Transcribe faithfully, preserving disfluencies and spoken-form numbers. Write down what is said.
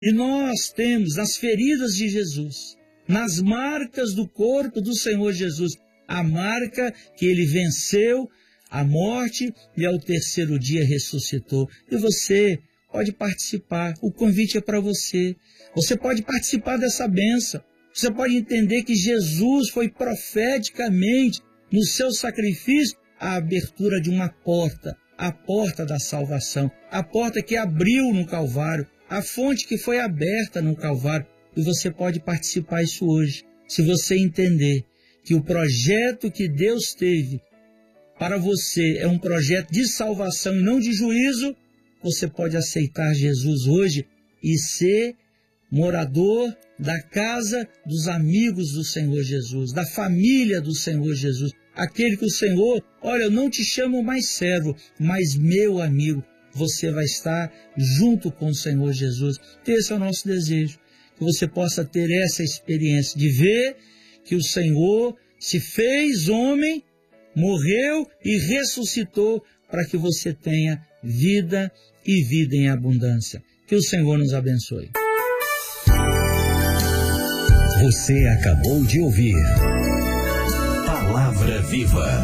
E nós temos nas feridas de Jesus, nas marcas do corpo do Senhor Jesus, a marca que ele venceu a morte e ao terceiro dia ressuscitou. E você pode participar, o convite é para você. Você pode participar dessa bênção. Você pode entender que Jesus foi profeticamente, no seu sacrifício, a abertura de uma porta, a porta da salvação, a porta que abriu no Calvário, a fonte que foi aberta no Calvário. E você pode participar disso hoje, se você entender que o projeto que Deus teve para você é um projeto de salvação e não de juízo. Você pode aceitar Jesus hoje e ser morador da casa dos amigos do Senhor Jesus, da família do Senhor Jesus, aquele que o Senhor, olha, eu não te chamo mais servo, mas meu amigo. Você vai estar junto com o Senhor Jesus. Esse é o nosso desejo, que você possa ter essa experiência de ver que o Senhor se fez homem, morreu e ressuscitou para que você tenha vida e vida em abundância. Que o Senhor nos abençoe. Você acabou de ouvir Palavra Viva.